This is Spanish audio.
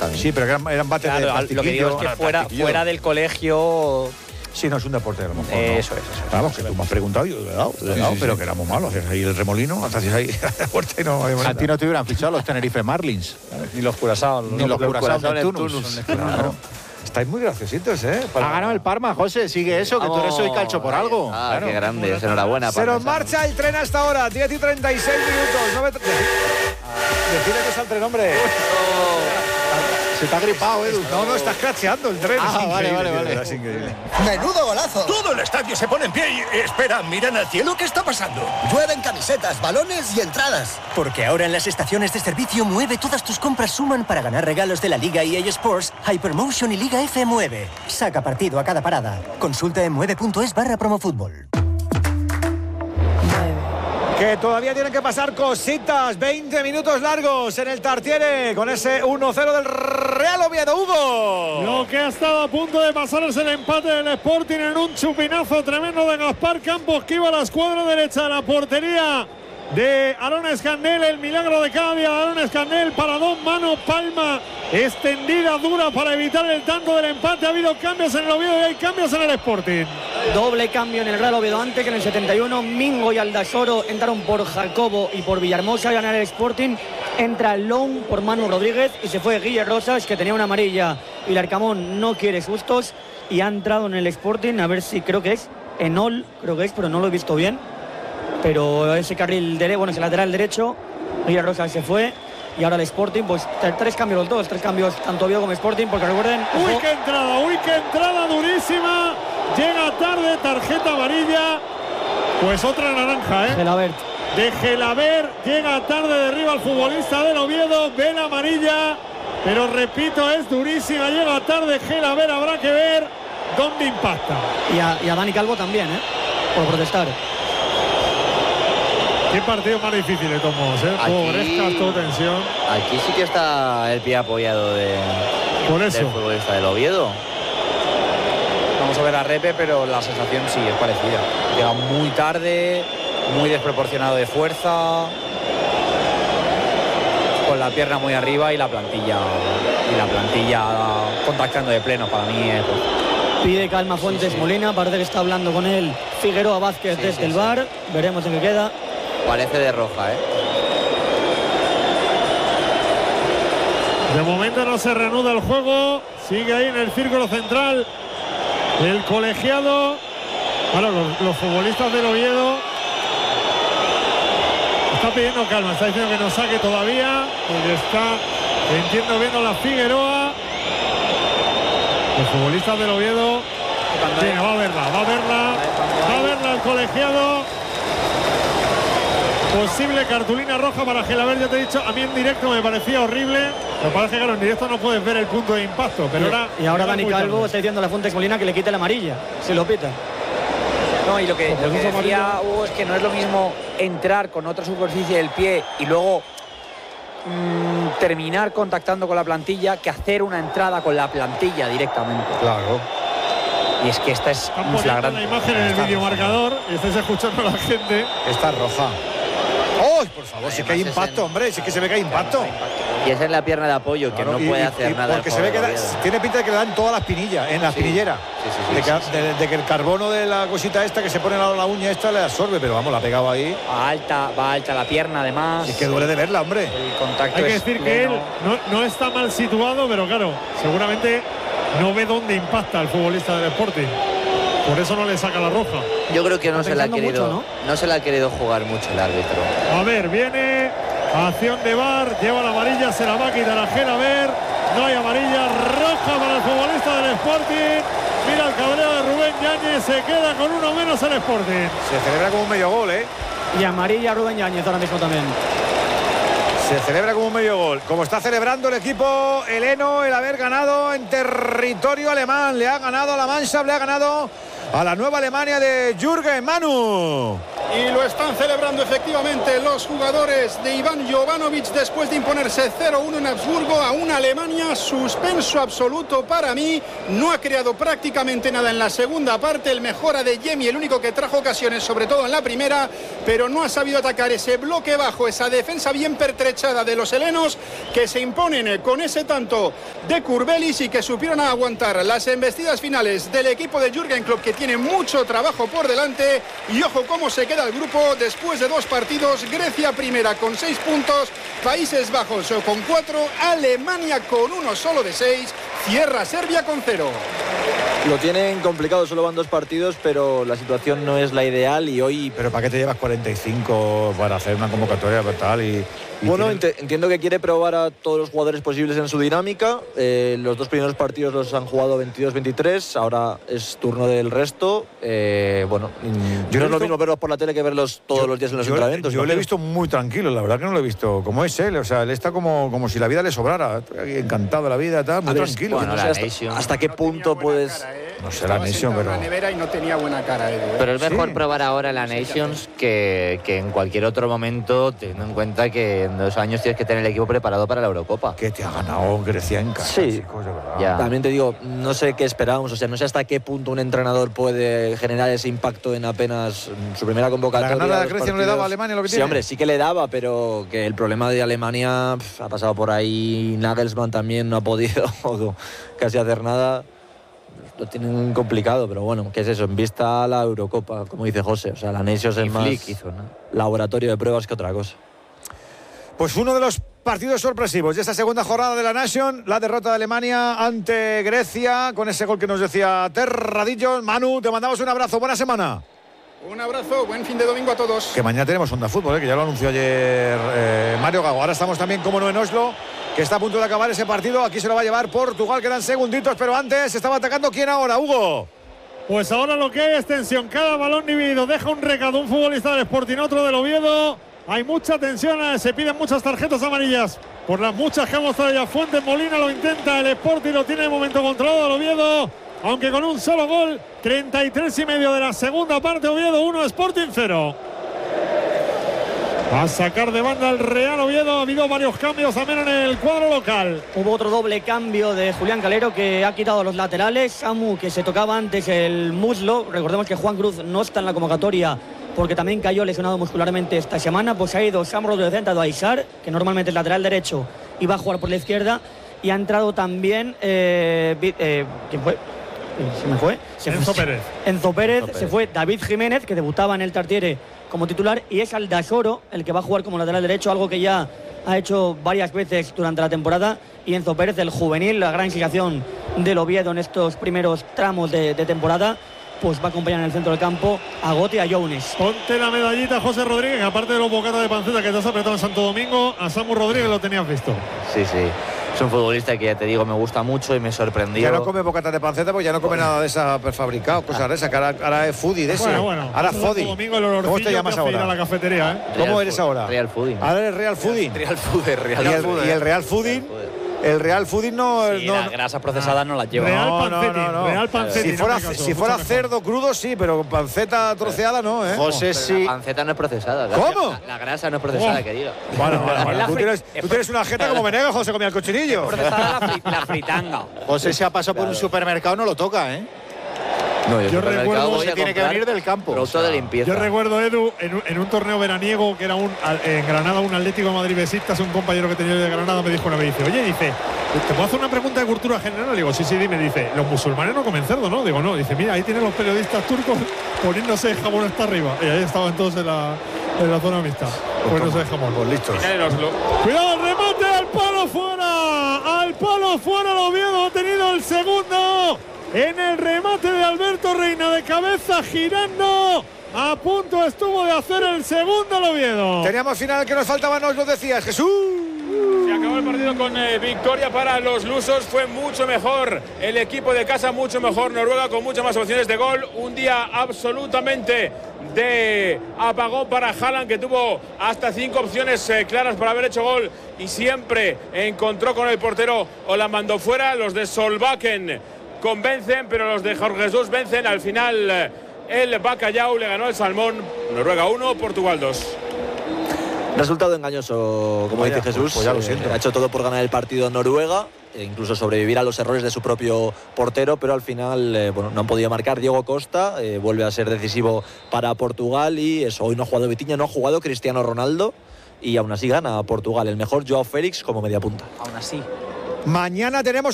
también. Sí, pero eran bates de plastiquillo. Lo que digo es que fuera del colegio... Sí, no es un deporte a lo mejor. Eso es. Vamos, que tú me has preguntado, yo le he dado, pero que éramos malos. Hacías ahí el remolino, hacías ahí la puerta y no había A ti no te hubieran fichado los Tenerife Marlins. Ni los Curazao. Ni los Curazao Neptunus. Claro. Estáis muy graciositos, ¿eh? Ha ganado el Parma, José. Sigue eso, que tú eres hoy calcho por algo. Ah, Claro. qué grande. Enhorabuena. Se nos marcha el tren hasta ahora, 10 y 36 minutos. Decirle que salte el nombre. Se te ha gripado, Edu. No, estás cracheando el tren. Ah, es vale. increíble. Es increíble. ¡Menudo golazo! Todo el estadio se pone en pie y... Espera, miran al cielo, ¿qué está pasando? Llueven camisetas, balones y entradas. Porque ahora en las estaciones de servicio Mueve todas tus compras suman para ganar regalos de la Liga EA Sports, Hypermotion y Liga F Mueve. Saca partido a cada parada. Consulta en mueve.es/promofútbol. Que todavía tienen que pasar cositas. 20 minutos largos en el Tartiere con ese 1-0 del Real Oviedo. Hugo. Lo que ha estado a punto de pasar es el empate del Sporting en un chupinazo tremendo de Gaspar Campos, que iba a la escuadra derecha de la portería de Aaron Escandel. El milagro de cada día de Aaron Escandel para dos manos, palma extendida, dura para evitar el tanto del empate. Ha habido cambios en el Oviedo y hay cambios en el Sporting. Doble cambio en el Real Oviedo antes, que en el 71 Mingo y Aldasoro entraron por Jacobo y por Villahermosa. Y ganar el Sporting entra Long por Manu Rodríguez y se fue Guille Rosas, que tenía una amarilla y el Arcamón no quiere sustos, y ha entrado en el Sporting, a ver si creo que es Enol, pero no lo he visto bien, pero ese carril ese lateral derecho. Guille Rosas se fue y ahora el Sporting, pues tres cambios los dos, tres cambios tanto Oviedo como Sporting, porque recuerden... Uy, qué entrada durísima. Llega tarde, tarjeta amarilla. Pues otra naranja, Gelabert. De Gelabert, llega tarde, derriba al futbolista del Oviedo, ve la amarilla, pero repito, es durísima, llega tarde Gelabert, habrá que ver dónde impacta. Y a Dani Calvo también, por protestar. Qué partido más difícil de tomos, Pobrescas, toda tensión. Aquí sí que está el pie apoyado del futbolista del Oviedo. Vamos a ver a Repe, pero la sensación sí es parecida. Llega muy tarde, muy desproporcionado de fuerza, con la pierna muy arriba y la plantilla contactando de pleno. Para mí pide calma Fuentes Molina, parece que está hablando con él Figueroa Vázquez desde el VAR. Veremos en qué queda. Parece de roja, De momento no se reanuda el juego, sigue ahí en el círculo central el colegiado. Bueno, los futbolistas del Oviedo está pidiendo calma, está diciendo que no saque todavía, porque está, entiendo, viendo la Figueroa. Los futbolistas del Oviedo, va a verla el colegiado. Posible cartulina roja para Gelabert, ya te he dicho, a mí en directo me parecía horrible. Me parece que claro, en directo no puedes ver el punto de impacto, pero ahora Dani Calvo está diciendo a la Fuentes Molina que le quite la amarilla, se lo pita. No, y lo que decía Hugo es que no es lo mismo entrar con otra superficie del pie y luego terminar contactando con la plantilla que hacer una entrada con la plantilla directamente. Claro. Y es que esta es muy flagrante. La imagen en el videomarcador y estáis escuchando a la gente. Esta es roja. ¡Oh, por favor! Sí que hay impacto, hombre. Sí que se ve que hay impacto. Y esa es la pierna de apoyo, que no puede hacer nada. Porque se ve que tiene pinta de que le dan todas las pinillas, en la espinillera. De que el carbono de la cosita esta que se pone a la uña esta le absorbe, pero vamos, la ha pegado ahí. Va alta la pierna, además. Es que duele de verla, hombre. El contacto hay que decir que él no está mal situado, pero claro, seguramente no ve dónde impacta el futbolista del Sporting. Por eso no le saca la roja. Yo creo que no se la ha querido jugar mucho el árbitro. A ver, viene acción de VAR, lleva la amarilla, se la va a quitar a Gelabert. No hay amarilla, roja para el futbolista del Sporting. Mira el cabreo de Rubén Yáñez, se queda con uno menos el Sporting. Se celebra como un medio gol, Y amarilla Rubén Yáñez ahora mismo también. Se celebra como un medio gol. Como está celebrando el equipo heleno el haber ganado en territorio alemán. Le ha ganado a la Mannschaft, le ha ganado a la Nueva Alemania de Jürgen Manu. y lo están celebrando efectivamente los jugadores de Iván Jovanovic después de imponerse 0-1 en Habsburgo a una Alemania. Suspenso absoluto para mí, no ha creado prácticamente nada en la segunda parte. El mejor Adeyemi, el único que trajo ocasiones, sobre todo en la primera, pero no ha sabido atacar ese bloque bajo, esa defensa bien pertrechada de los helenos, que se imponen con ese tanto de Kurbelis y que supieron aguantar las embestidas finales del equipo de Jürgen Klopp, que tiene mucho trabajo por delante. Y ojo cómo se queda el grupo después de 2 partidos. Grecia primera con 6 puntos, Países Bajos con 4, Alemania con 1 solo de 6, cierra Serbia con 0. Lo tienen complicado, solo van 2 partidos, pero la situación no es la ideal y hoy... Pero ¿para qué te llevas 45 para hacer una convocatoria tal? Bueno, entiendo que quiere probar a todos los jugadores posibles en su dinámica. Los 2 primeros partidos los han jugado 22-23, ahora es turno del resto. Bueno, no es lo mismo verlos por la tele que verlos todos los días en los entrenamientos. Yo le he visto muy tranquilo, la verdad que no lo he visto como es él. O sea, él está como si la vida le sobrara. Encantado de la vida, tal, muy tranquilo. Bueno, no sé hasta qué punto puedes... No sé la Nation, pero... la nevera y no tenía buena cara, Pero es mejor probar ahora la Nations que en cualquier otro momento, teniendo en cuenta que en 2 años tienes que tener el equipo preparado para la Eurocopa. Que te ha ganado Grecia en casa. Sí, chicos, de verdad. Ya. También te digo, no sé qué esperábamos, o sea, no sé hasta qué punto un entrenador puede generar ese impacto en apenas su primera convocatoria. ¿La ganada de Grecia no le daba a Alemania lo que tiene? Sí, hombre, sí que le daba, pero que el problema de Alemania ha pasado por ahí. Nagelsmann también no ha podido casi hacer nada. Lo tienen complicado, pero bueno, ¿qué es eso? En vista a la Eurocopa, como dice José, o sea, la Nations es más laboratorio de pruebas que otra cosa. Pues uno de los partidos sorpresivos de esta segunda jornada de la Nation, la derrota de Alemania ante Grecia, con ese gol que nos decía Terradillo. Manu, te mandamos un abrazo, buena semana. Un abrazo, buen fin de domingo a todos. Que mañana tenemos Onda Fútbol, que ya lo anunció ayer Mario Gago. Ahora estamos también, como no, en Oslo, que está a punto de acabar ese partido. Aquí se lo va a llevar Portugal, quedan segunditos, pero antes estaba atacando. ¿Quién ahora, Hugo? Pues ahora lo que hay es tensión. Cada balón dividido deja un recado un futbolista del Sporting, otro del Oviedo. Hay mucha tensión, se piden muchas tarjetas amarillas por las muchas que ha mostrado ya Fuentes. Molina lo intenta, el Sporting lo tiene de momento controlado el Oviedo, aunque con un solo gol. 33,5 de la segunda parte, Oviedo 1, Sporting 0. A sacar de banda el Real Oviedo. Ha habido varios cambios también en el cuadro local. Hubo otro doble cambio de Julián Calero, que ha quitado los laterales. Samu, que se tocaba antes el muslo. Recordemos que Juan Cruz no está en la convocatoria porque también cayó lesionado muscularmente esta semana. Pues ha ido Sam Rodríguez, ha entrado Aisar, que normalmente es lateral derecho y va a jugar por la izquierda. Y ha entrado también ¿quién fue? Se me fue. Enzo Pérez. Se fue David Jiménez, que debutaba en el Tartiere como titular, y es Aldasoro el que va a jugar como lateral derecho, algo que ya ha hecho varias veces durante la temporada. Y Enzo Pérez, el juvenil, la gran inspiración del Oviedo en estos primeros tramos de temporada, pues va a acompañar en el centro del campo a Gote y a Younes. Ponte la medallita, José Rodríguez, aparte de los bocatas de panceta que te has apretado en Santo Domingo, a Samu Rodríguez lo tenías visto. Sí. Es un futbolista que, ya te digo, me gusta mucho y me sorprendió. Ya no come bocatas de panceta, pues ya no come nada de esa prefabricado, cosas de esa, que ahora es foodie de ese. Bueno, ahora es foodie. ¿Cómo te llamas ahora? A la cafetería, ¿eh? ¿Cómo eres ahora? Real Fooding. Ahora eres Real Fooding. Y el Real Fooding. El Real Fooding no... las grasas procesadas no las lleva. Real Panceti. Si fuera cerdo crudo, sí, pero panceta troceada no, ¿eh? José, sí. La panceta no es procesada. ¿Cómo? La grasa no es procesada, que diga. Bueno. Tú tienes una jeta como Venegas, José, comía el cochinillo. Procesada la fritanga. José se ha pasado por un supermercado, no lo toca, ¿eh? No, yo recuerdo que tiene que venir del campo. Producto de limpieza. Yo recuerdo, Edu, en un torneo veraniego que era en Granada, un Atlético de Madrid Besistas, un compañero que tenía de Granada me dijo una vez, dice, ¿te puedo hacer una pregunta de cultura general? Digo, sí, dime. Dice, los musulmanes no comen cerdo, ¿no? Digo, no. Dice, mira, ahí tienen los periodistas turcos poniéndose jamón hasta arriba. Y ahí estaban todos en la zona mixta, poniéndose jamón. Pues listos. Cuidado, el remate al palo fuera. Al palo fuera, el Oviedo ha tenido el segundo. En el remate de Alberto Reina, de cabeza girando, a punto estuvo de hacer el segundo el Oviedo. Teníamos final que nos faltaba, nos lo decías, Jesús. Se acabó el partido con victoria para los lusos. Fue mucho mejor el equipo de casa, mucho mejor Noruega, con muchas más opciones de gol. Un día absolutamente de apagón para Haaland, que tuvo hasta 5 opciones claras para haber hecho gol y siempre encontró con el portero o la mandó fuera. Los de Solbakken convencen, pero los de Jorge Jesús vencen. Al final el bacalao, le ganó el salmón. Noruega 1, Portugal 2. Resultado engañoso, como dice Jesús. Pues ya lo siento. Ha hecho todo por ganar el partido Noruega, e incluso sobrevivir a los errores de su propio portero, pero al final no han podido marcar. Diego Costa vuelve a ser decisivo para Portugal y eso, hoy no ha jugado Vitinha, no ha jugado Cristiano Ronaldo y aún así gana Portugal. El mejor Joao Félix como media punta. Aún así. Mañana tenemos